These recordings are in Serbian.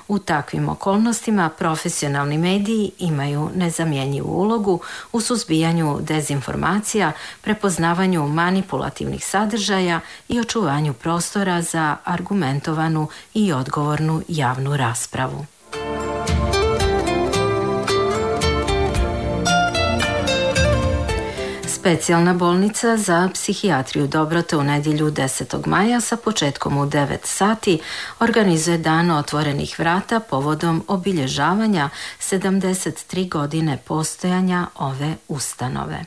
U takvim okolnostima profesionalni mediji imaju nezamjenjivu ulogu u suzbijanju dezinformacija, prepoznavanju manipulativnih sadržaja i očuvanju prostora za argumentovanu i odgovornu javnu raspravu. Specijalna bolnica za psihijatriju Dobrota u nedjelju 10. maja sa početkom u 9 sati organizuje dan otvorenih vrata povodom obilježavanja 73 godine postojanja ove ustanove.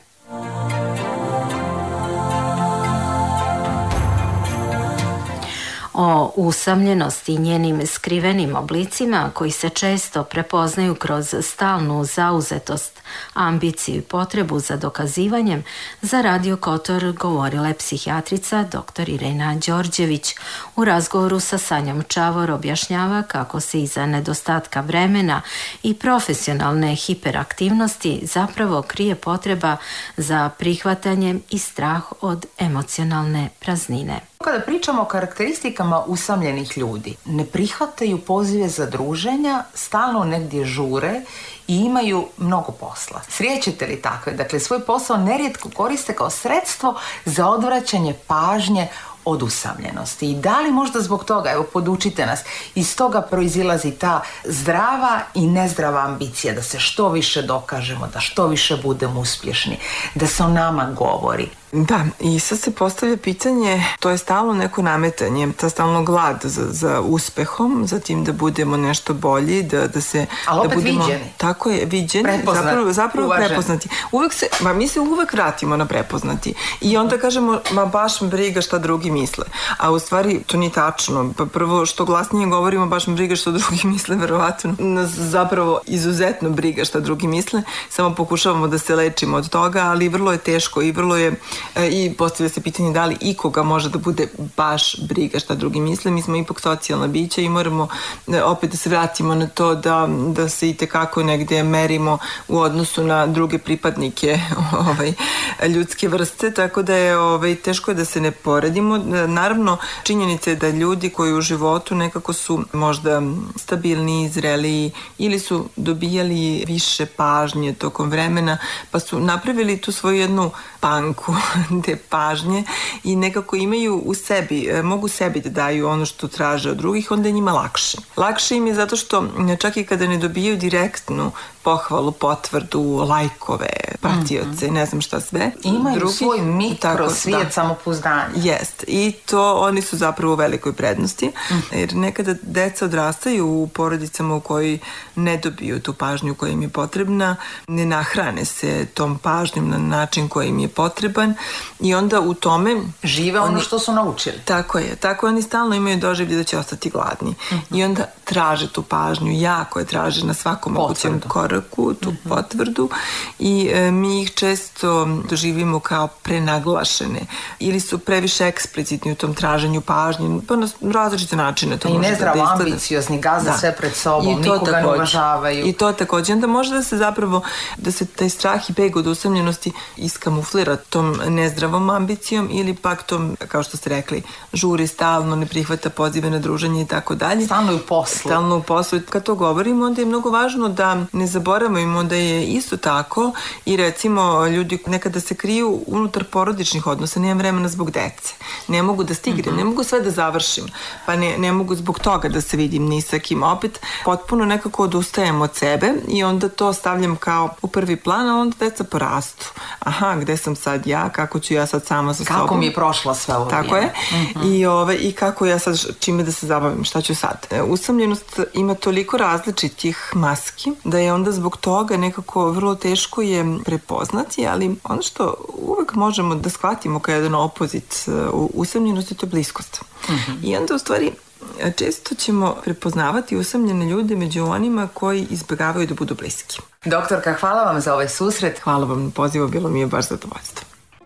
O usamljenosti i njenim skrivenim oblicima koji se često prepoznaju kroz stalnu zauzetost, ambiciju i potrebu za dokazivanjem, za Radio Kotor govorila je psihijatrica dr. Irena Đorđević. U razgovoru sa Sanjom Čavor objašnjava kako se iza nedostatka vremena i profesionalne hiperaktivnosti zapravo krije potreba za prihvatanjem i strah od emocionalne praznine. Kada pričamo o karakteristikama usamljenih ljudi, ne prihvataju pozive za druženja, stalno negdje žure i imaju mnogo posla. Srećete li takve? Dakle, svoj posao nerijetko koriste kao sredstvo za odvraćanje pažnje od usamljenosti. I da li možda zbog toga, evo podučite nas, iz toga proizilazi ta zdrava i nezdrava ambicija da se što više dokažemo, da što više budemo uspješni, da se o nama govori. Da, i sad se postavlja pitanje, to je stalno neko nametanje, ta stalno glad za uspehom, za tim da budemo nešto bolji, da se... Ali opet da budemo, viđeni. Tako je, viđeni, zapravo prepoznati. Mi se uvek vratimo na prepoznati i onda kažemo, ma baš me briga šta drugi misle. A u stvari to nije tačno. Pa prvo što glasnije govorimo, baš me briga što drugi misle, verovatno. Nas zapravo izuzetno briga šta drugi misle, samo pokušavamo da se lečimo od toga, ali vrlo je teško i vrlo je i postavlja se pitanje da li ikoga može da bude baš briga šta drugi misle. Mi smo ipak socijalna bića i moramo opet da se vratimo na to da se itekako negdje merimo u odnosu na druge pripadnike ljudske vrste, tako da je teško je da se ne poredimo. Naravno, činjenica je da ljudi koji u životu nekako su možda stabilniji, zreliji ili su dobijali više pažnje tokom vremena, pa su napravili tu svoju jednu banku te pažnje i nekako imaju u sebi, mogu sebi da daju ono što traže od drugih, onda je njima lakše. Lakše im je zato što čak i kada ne dobijaju direktnu pohvalu, potvrdu, lajkove, pratioce, ne znam šta sve. Imaju svoj mikrosvijet samopouzdanja. Jest. I to oni su zapravo u velikoj prednosti. Jer nekada deca odrastaju u porodicama u kojoj ne dobiju tu pažnju koja im je potrebna, ne nahrane se tom pažnjom na način koji im je potreban i onda u tome žive ono što su naučili. Tako je. Tako oni stalno imaju doživlje da će ostati gladni. I onda traže tu pažnju, jako je traže na svakom mogućem koraku, tu potvrdu i mi ih često doživimo kao prenaglašene ili su previše eksplicitni u tom traženju pažnje, pa na različite načine to može da izgleda. I nezdravo ambiciozni, gaza sve pred sobom, nikoga ne uvažavaju. I to također. Onda može da se zapravo, da se taj strah i beg od usamljenosti iskamuflira tom nezdravom ambicijom ili pak tom, kao što ste rekli, žuri stalno, ne prihvata pozive na druženje i tako dalje. Stalno u poslu. Stalno u poslu. Kad to govorimo, onda je mnogo važno da ne zaboravimo da je isto tako i recimo ljudi nekada se kriju unutar porodičnih odnosa, nemam vremena zbog dece. Ne mogu da stignem, ne mogu sve da završim, pa ne mogu zbog toga da se vidim ni sa kim. Opet potpuno nekako odustajem od sebe i onda to stavljam kao u prvi plan, a onda deca porastu. Aha, gde sam sad ja, kako ću ja sad sama sa sobom. Kako mi je prošla sve ovo Tako vrijeme. je. I kako ja sad čime da se zabavim, šta ću sad. Usamljenost ima toliko različitih maski da je onda zbog toga nekako vrlo teško je prepoznati, ali ono što uvek možemo da shvatimo kao jedan opozit usamljenosti, to je bliskost. I onda u stvari često ćemo prepoznavati usamljene ljude među onima koji izbjegavaju da budu bliski. Doktorka, hvala vam za ovaj susret. Hvala vam na pozivu, bilo mi je baš zadovoljstvo.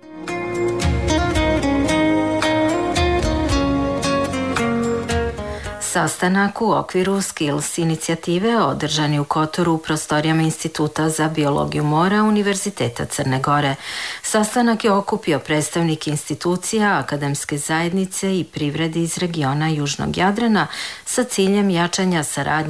Sastanak u okviru Skills inicijative održan je u Kotoru u prostorijama Instituta za biologiju mora Univerziteta Crne Gore. Sastanak je okupio predstavnike institucija, akademske zajednice i privrede iz regiona Južnog Jadrana sa ciljem jačanja saradnje